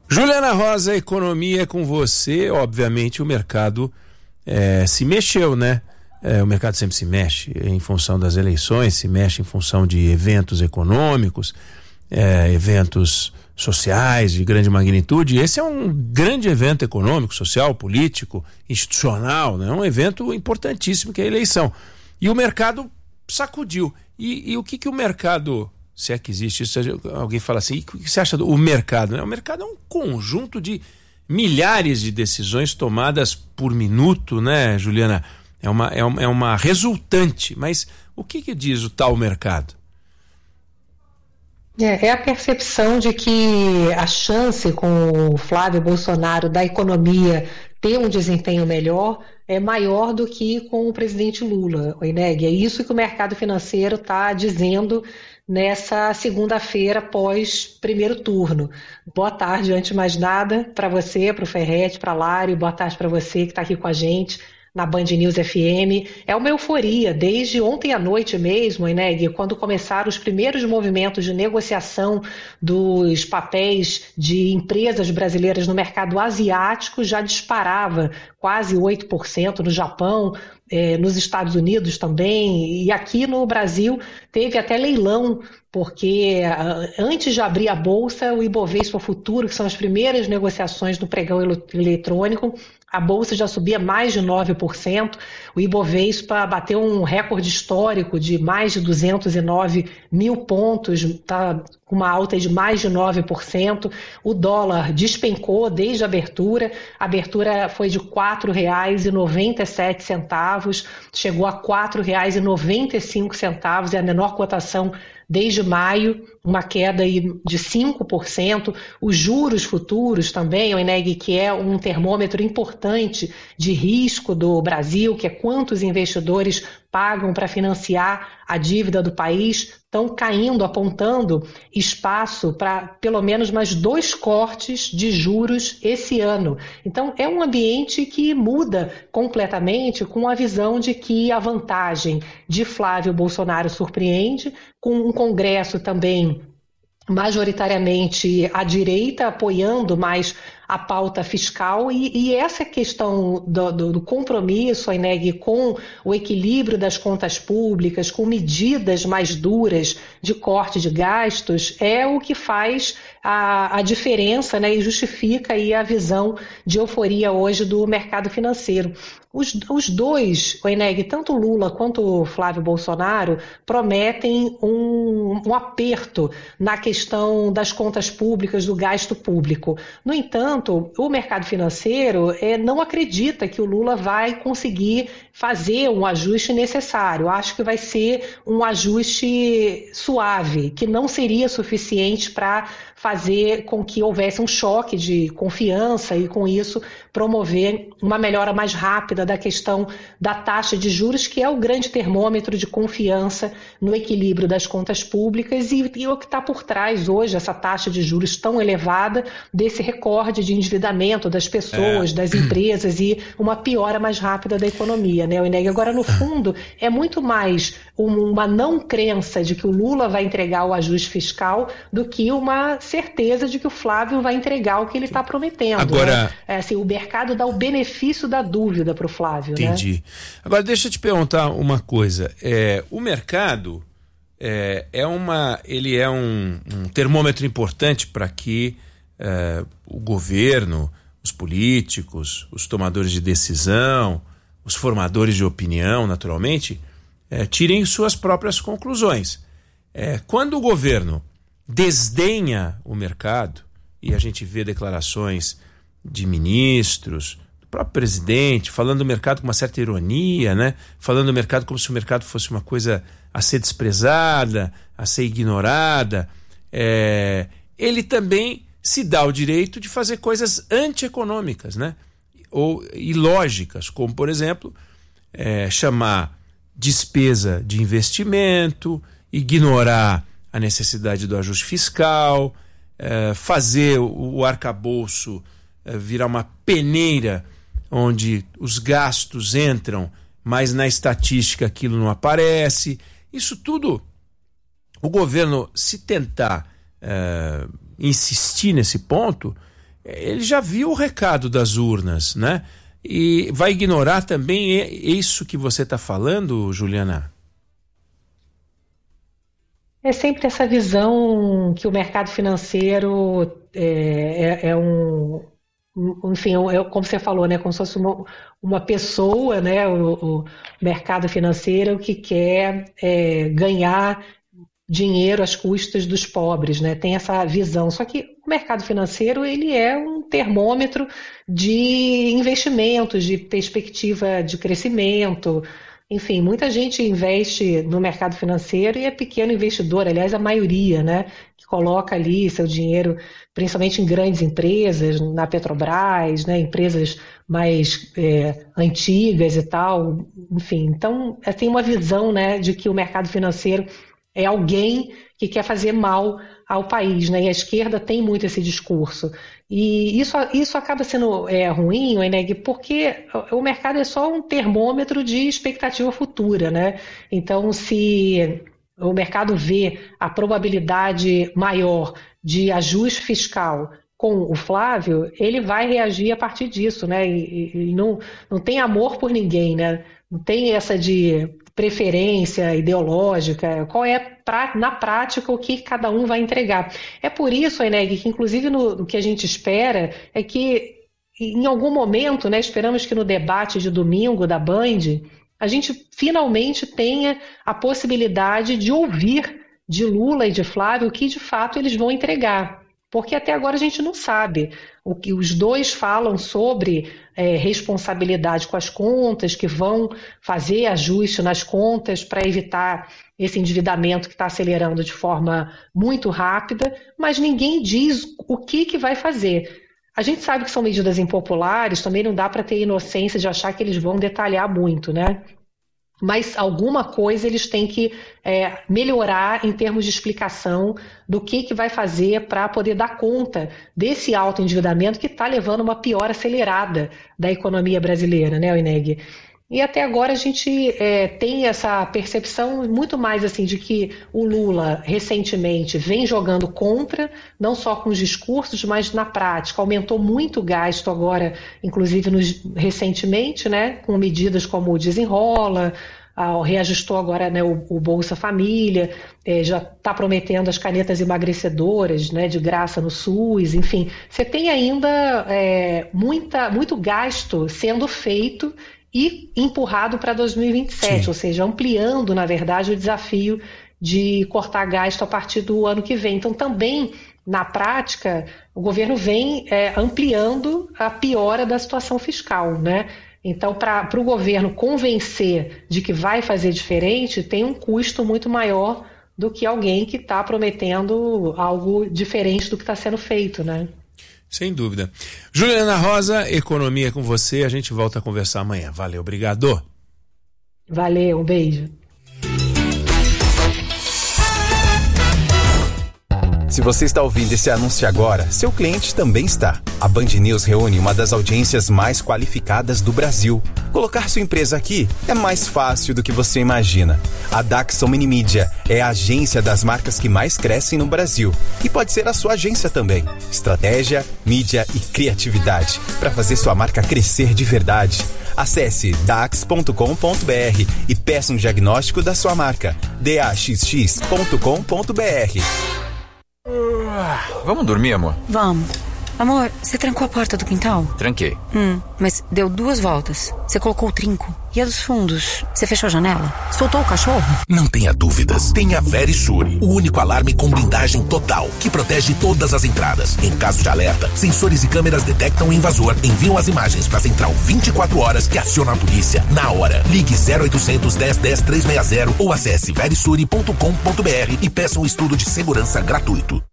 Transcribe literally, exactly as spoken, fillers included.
Juliana Rosa, economia com você. Obviamente o mercado é, se mexeu, né? É, o mercado sempre se mexe em função das eleições, se mexe em função de eventos econômicos, é, eventos sociais de grande magnitude. Esse é um grande evento econômico, social, político, institucional, né? Um evento importantíssimo que é a eleição. E o mercado sacudiu. E, e o que que o mercado, se é que existe isso, alguém fala assim, o que você acha do o mercado? Né? O mercado é um conjunto de milhares de decisões tomadas por minuto, né, Juliana? É uma, é uma, é uma resultante, mas o que que diz o tal mercado? É, é a percepção de que a chance com o Flávio Bolsonaro da economia ter um desempenho melhor é maior do que com o presidente Lula, Oineg. É isso que o mercado financeiro está dizendo nessa segunda-feira pós primeiro turno. Boa tarde, antes de mais nada, para você, para o Ferretti, para a Lari, boa tarde para você que está aqui com a gente na Band News F M. É uma euforia, desde ontem à noite mesmo, Oineg, quando começaram os primeiros movimentos de negociação dos papéis de empresas brasileiras no mercado asiático, já disparava quase oito por cento no Japão, eh, nos Estados Unidos também, e aqui no Brasil teve até leilão, porque antes de abrir a Bolsa, o Ibovespa Futuro, que são as primeiras negociações do pregão eletrônico, a Bolsa já subia mais de nove por cento, o Ibovespa bateu um recorde histórico de mais de duzentos e nove mil pontos, está com uma alta de mais de nove por cento, o dólar despencou desde a abertura, a abertura foi de quatro reais e noventa e sete centavos, chegou a quatro reais e noventa e cinco centavos, é a menor cotação desde maio, uma queda de cinco por cento. Os juros futuros também, o Oineg, que é um termômetro importante de risco do Brasil, que é quantos investidores pagam para financiar a dívida do país, estão caindo, apontando espaço para pelo menos mais dois cortes de juros esse ano. Então é um ambiente que muda completamente com a visão de que a vantagem de Flávio Bolsonaro surpreende, com um Congresso também majoritariamente à direita, apoiando mais a pauta fiscal, e, e essa questão do, do, do compromisso, Oineg, com o equilíbrio das contas públicas, com medidas mais duras de corte de gastos, é o que faz a, a diferença, né, e justifica aí a visão de euforia hoje do mercado financeiro. Os, os dois, Oineg, tanto Lula quanto Flávio Bolsonaro, prometem um, um aperto na questão das contas públicas, do gasto público. No entanto, o mercado financeiro é, não acredita que o Lula vai conseguir fazer um ajuste necessário. Acho que vai ser um ajuste suave, que não seria suficiente para fazer com que houvesse um choque de confiança e, com isso, promover uma melhora mais rápida da questão da taxa de juros, que é o grande termômetro de confiança no equilíbrio das contas públicas e, e o que está por trás hoje, essa taxa de juros tão elevada, desse recorde de endividamento das pessoas, é. das empresas e uma piora mais rápida da economia, né, Oineg? Agora, no fundo, é muito mais uma não crença de que o Lula vai entregar o ajuste fiscal do que uma certeza de que o Flávio vai entregar o que ele está prometendo. Agora, né? É, assim, o mercado dá o benefício da dúvida para o Flávio. Entendi. Né? Agora, deixa eu te perguntar uma coisa. É, o mercado é, é uma, ele é um, um termômetro importante para que é, o governo, os políticos, os tomadores de decisão, os formadores de opinião, naturalmente, é, tirem suas próprias conclusões. É, quando o governo desdenha o mercado, e a gente vê declarações de ministros, do próprio presidente, falando do mercado com uma certa ironia, né? Falando do mercado como se o mercado fosse uma coisa a ser desprezada, a ser ignorada, é, ele também se dá o direito de fazer coisas antieconômicas, né? Ou ilógicas, como, por exemplo, é, chamar despesa de investimento, ignorar a necessidade do ajuste fiscal, é, fazer o, o arcabouço é, virar uma peneira onde os gastos entram, mas na estatística aquilo não aparece. Isso tudo, o governo, se tentar é, insistir nesse ponto, ele já viu o recado das urnas, né? E vai ignorar também isso que você está falando, Juliana? É sempre essa visão que o mercado financeiro é, é, é um... Enfim, é, como você falou, né, como se fosse uma, uma pessoa, né, o, o mercado financeiro que quer é, ganhar dinheiro às custas dos pobres, né, tem essa visão. Só que o mercado financeiro, ele é um termômetro de investimentos, de perspectiva de crescimento. Enfim, muita gente investe no mercado financeiro e é pequeno investidor, aliás, a maioria, né, que coloca ali seu dinheiro, principalmente em grandes empresas, na Petrobras, né, empresas mais é, antigas e tal, enfim. Então, tem uma visão, né, de que o mercado financeiro é alguém que quer fazer mal ao país, né? E a esquerda tem muito esse discurso. E isso, isso acaba sendo é, ruim, Eneg, porque o mercado é só um termômetro de expectativa futura, né? Então, se o mercado vê a probabilidade maior de ajuste fiscal com o Flávio, ele vai reagir a partir disso, né? E, e não, não tem amor por ninguém, né? Não tem essa de preferência ideológica, qual é na prática o que cada um vai entregar. É por isso, Eneg, que inclusive no, no que a gente espera é que em algum momento, né, esperamos que no debate de domingo da Band, a gente finalmente tenha a possibilidade de ouvir de Lula e de Flávio o que de fato eles vão entregar. Porque até agora a gente não sabe. O que os dois falam sobre é, responsabilidade com as contas, que vão fazer ajuste nas contas para evitar esse endividamento que está acelerando de forma muito rápida, mas ninguém diz o que, que vai fazer. A gente sabe que são medidas impopulares, também não dá para ter inocência de achar que eles vão detalhar muito, né? Mas alguma coisa eles têm que é, melhorar em termos de explicação do que, que vai fazer para poder dar conta desse alto endividamento que está levando uma piora acelerada da economia brasileira, né, Eneg? E até agora a gente é, tem essa percepção muito mais assim de que o Lula recentemente vem jogando contra, não só com os discursos, mas na prática. Aumentou muito o gasto agora, inclusive nos, recentemente, né, com medidas como o Desenrola, ah, reajustou agora, né, o, o Bolsa Família, é, já está prometendo as canetas emagrecedoras, né, de graça no SUS, enfim. Você tem ainda é, muita, muito gasto sendo feito e empurrado para dois mil e vinte e sete, Sim. ou seja, ampliando, na verdade, o desafio de cortar gasto a partir do ano que vem. Então, também, na prática, o governo vem é, ampliando a piora da situação fiscal, né? Então, para o governo convencer de que vai fazer diferente, tem um custo muito maior do que alguém que está prometendo algo diferente do que está sendo feito, né? Sem dúvida. Juliana Rosa, Economia com você. A gente volta a conversar amanhã. Valeu, obrigado. Valeu, um beijo. Se você está ouvindo esse anúncio agora, seu cliente também está. A Band News reúne uma das audiências mais qualificadas do Brasil. Colocar sua empresa aqui é mais fácil do que você imagina. A Daxon Minimídia é a agência das marcas que mais crescem no Brasil. E pode ser a sua agência também. Estratégia, mídia e criatividade para fazer sua marca crescer de verdade. Acesse dax ponto com ponto b r e peça um diagnóstico da sua marca. d a x x ponto com ponto b r. Vamos dormir, amor? Vamos. Amor, você trancou a porta do quintal? Tranquei. Hum, mas deu duas voltas. Você colocou o trinco. E a dos fundos? Você fechou a janela? Soltou o cachorro? Não tenha dúvidas. Tem a Verisure, o único alarme com blindagem total, que protege todas as entradas. Em caso de alerta, sensores e câmeras detectam o invasor, enviam as imagens para a central vinte e quatro horas que aciona a polícia na hora. Ligue zero oitocentos, dez, dez, trezentos e sessenta ou acesse verisure ponto com ponto b r e peça um estudo de segurança gratuito.